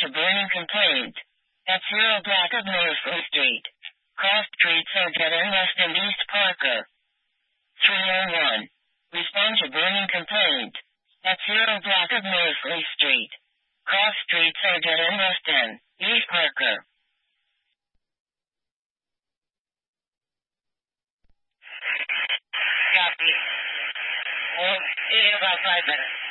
to burning complaint. At 0 block of Mosley Street. Cross Street Circuit in Weston East Parker. 301. Respond to burning complaint. At 0 block of Mosley Street. Cross Street Circuit in Weston East Parker. Copy. Oh, see you about 5 minutes.